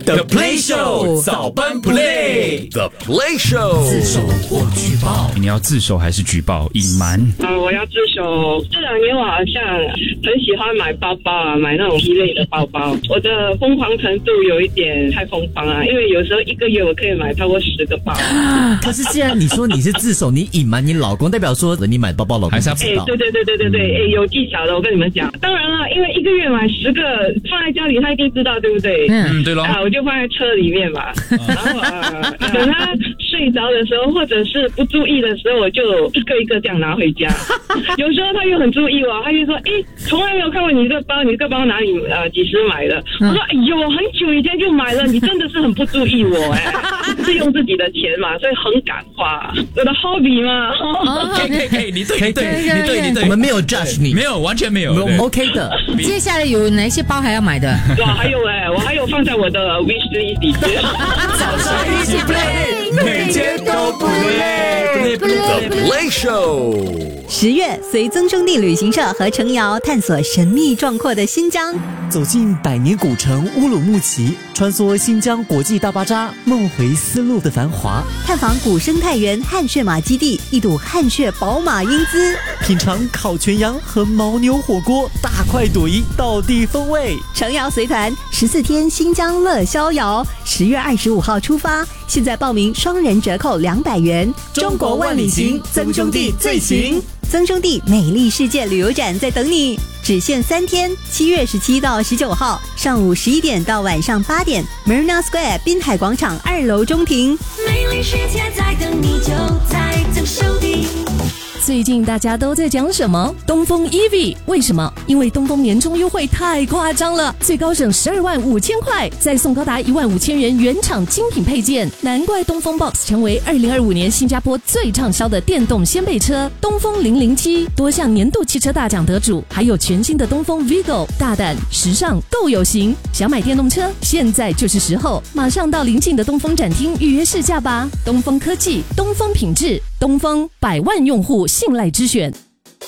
The Play Show 早班 Play The Play Show 自首或举报， 你要自首还是举报？隐瞒？ 我要自首。这2年我好像很喜欢买包包啊，买那种一类的包包。我的疯狂程度有一点太疯狂啊，因为有时候1个月我可以买超过10个包。 可是既然你说你是自首，你隐瞒你老公，代表说你买包包老公不知道。 对，有技巧的，我跟你们讲。当然了，因为1个月买10个放在家里，他一定知道，对不对？ 对咯。 我就放在车里面吧，然后等他睡着的时候，或者是不注意的时候，我就一个一个这样拿回家。有时候他又很注意我，他就说：“从来没有看过你这个包，你这个包哪里几时买的？”我说：“哎呦，很久以前就买了，你真的是很不注意我是用自己的钱嘛，所以很敢花，我的 hobby 嘛。” 可以，你对， 我们没有 judge 你， 没有，完全没有， 我们 OK 的。 接下来有哪些包还要买的？ 哇，还有我还有放在我的 wish list 里面。 早上一起 play， 每天都不累。 The Play Show 10月，随曾兄弟旅行社和程瑶探索神秘壮阔的新疆， 走进百年古城乌鲁木齐，穿梭新疆国际大巴扎，梦回丝路的繁华， 探访古生态园汗血马基地，一睹汗血宝马英姿， 品尝烤全羊和牦牛火锅，大快朵颐，道地风味。 程瑶随团14天新疆乐逍遥，10月25号出发，现在报名双人折扣200元。 中国万里行，曾兄弟最行。 曾兄弟美丽世界旅游展在等你，只限3天，7月17到19号，上午11点到晚上8点 ，Marina Square 滨海广场2楼中庭。 美丽世界在等你，就在曾兄弟。 最近大家都在讲什么？东风 EV， 为什么？因为东风年终优惠太夸张了，最高省12万5千块，再送高达1万5千元原厂精品配件，难怪东风 Box 成为2025年新加坡最畅销的电动掀背车。东风007多项年度汽车大奖得主，还有全新的东风 Vigo， 大胆、时尚、够有型。想买电动车，现在就是时候，马上到邻近的东风展厅预约试驾吧。东风科技，东风品质，东风100万用户信赖之选。